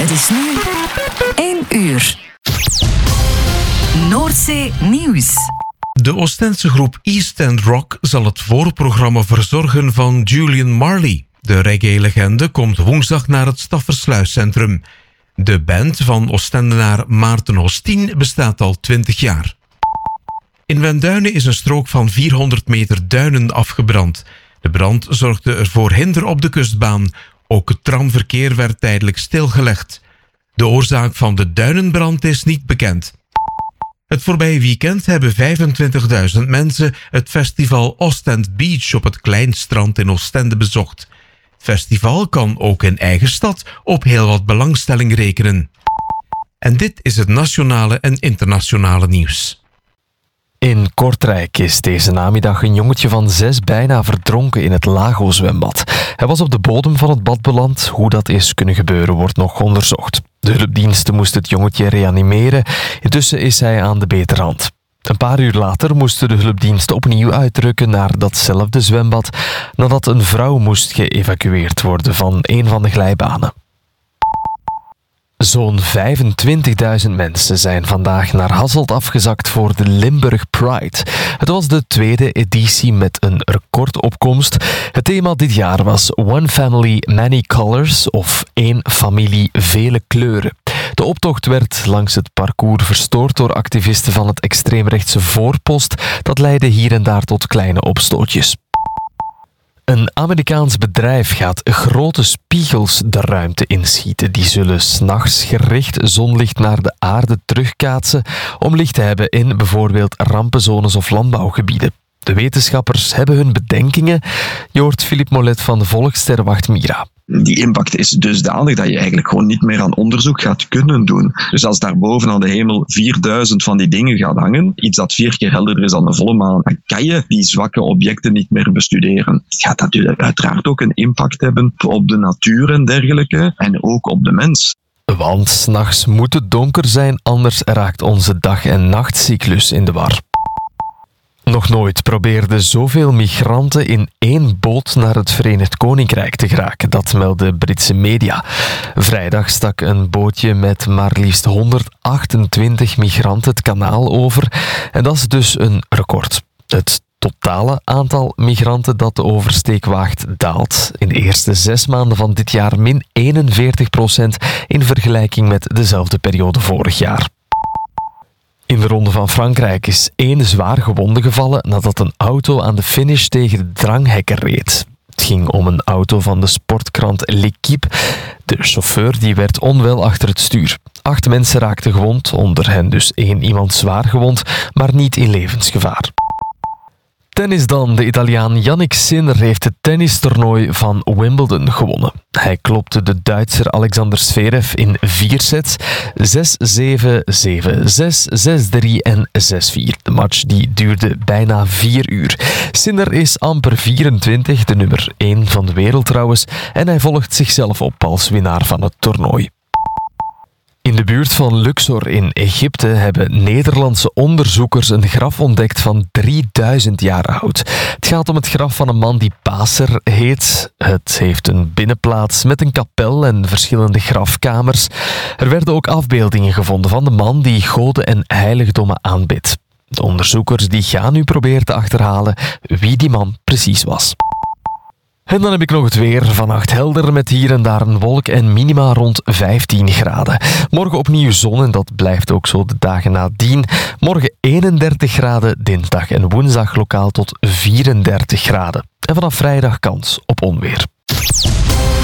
Het is nu 1 uur. Noordzee Nieuws. De Oostendse groep East End Rock zal het voorprogramma verzorgen van Julian Marley. De reggae-legende komt woensdag naar het Staffersluiscentrum. De band van Oostendenaar Maarten Hostien bestaat al 20 jaar. In Wenduinen is een strook van 400 meter duinen afgebrand. De brand zorgde er voor hinder op de kustbaan. Ook het tramverkeer werd tijdelijk stilgelegd. De oorzaak van de duinenbrand is niet bekend. Het voorbije weekend hebben 25.000 mensen het festival Ostend Beach op het Kleinstrand in Oostende bezocht. Het festival kan ook in eigen stad op heel wat belangstelling rekenen. En dit is het nationale en internationale nieuws. In Kortrijk is deze namiddag een jongetje van 6 bijna verdronken in het Lago-zwembad. Hij was op de bodem van het bad beland. Hoe dat is kunnen gebeuren wordt nog onderzocht. De hulpdiensten moesten het jongetje reanimeren. Intussen is hij aan de betere hand. Een paar uur later moesten de hulpdiensten opnieuw uitrukken naar datzelfde zwembad, nadat een vrouw moest geëvacueerd worden van een van de glijbanen. Zo'n 25.000 mensen zijn vandaag naar Hasselt afgezakt voor de Limburg Pride. Het was de tweede editie met een recordopkomst. Het thema dit jaar was One Family, Many Colors of één familie, vele kleuren. De optocht werd langs het parcours verstoord door activisten van het extreemrechtse Voorpost. Dat leidde hier en daar tot kleine opstootjes. Een Amerikaans bedrijf gaat grote spiegels de ruimte inschieten. Die zullen 's nachts gericht zonlicht naar de aarde terugkaatsen om licht te hebben in bijvoorbeeld rampenzones of landbouwgebieden. De wetenschappers hebben hun bedenkingen. Je hoort Philippe Molet van de Volkssterrenwacht Mira. Die impact is dusdanig dat je eigenlijk gewoon niet meer aan onderzoek gaat kunnen doen. Dus als daar boven aan de hemel 4000 van die dingen gaat hangen, iets dat 4 keer helderder is dan de volle maan, dan kan je die zwakke objecten niet meer bestuderen. Het gaat natuurlijk uiteraard ook een impact hebben op de natuur en dergelijke, en ook op de mens. Want 's nachts moet het donker zijn, anders raakt onze dag- en nachtcyclus in de war. Nog nooit probeerden zoveel migranten in 1 boot naar het Verenigd Koninkrijk te geraken. Dat melden Britse media. Vrijdag stak een bootje met maar liefst 128 migranten het kanaal over. En dat is dus een record. Het totale aantal migranten dat de oversteek waagt daalt. In de eerste 6 maanden van dit jaar min 41% in vergelijking met dezelfde periode vorig jaar. In de Ronde van Frankrijk is 1 zwaar gewonde gevallen nadat een auto aan de finish tegen de dranghekken reed. Het ging om een auto van de sportkrant L'Équipe. De chauffeur die werd onwel achter het stuur. 8 mensen raakten gewond, onder hen dus 1 iemand zwaar gewond, maar niet in levensgevaar. Tennis dan. De Italiaan Jannik Sinner heeft het tennistoernooi van Wimbledon gewonnen. Hij klopte de Duitser Alexander Zverev in 4 sets. 6-7, 7-6, 6-3 en 6-4. De match die duurde bijna 4 uur. Sinner is amper 24, de nummer 1 van de wereld trouwens, en hij volgt zichzelf op als winnaar van het toernooi. In de buurt van Luxor in Egypte hebben Nederlandse onderzoekers een graf ontdekt van 3000 jaar oud. Het gaat om het graf van een man die Paser heet. Het heeft een binnenplaats met een kapel en verschillende grafkamers. Er werden ook afbeeldingen gevonden van de man die goden en heiligdommen aanbidt. De onderzoekers die gaan nu proberen te achterhalen wie die man precies was. En dan heb ik nog het weer. Vannacht helder met hier en daar een wolk en minima rond 15 graden. Morgen opnieuw zon en dat blijft ook zo de dagen nadien. Morgen 31 graden, dinsdag en woensdag lokaal tot 34 graden. En vanaf vrijdag kans op onweer.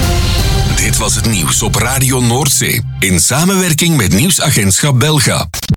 Dit was het nieuws op Radio Noordzee. In samenwerking met Nieuwsagentschap Belga.